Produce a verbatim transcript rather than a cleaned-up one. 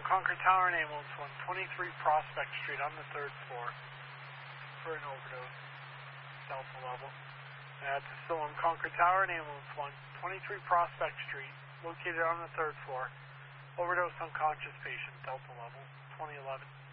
Concord Tower and Ambulance one, twenty-three Prospect Street on the third floor for an overdose, Delta level. That's still on Concord Tower and Ambulance one, twenty-three Prospect Street, located on the third floor. Overdose unconscious patient, Delta level, twenty eleven.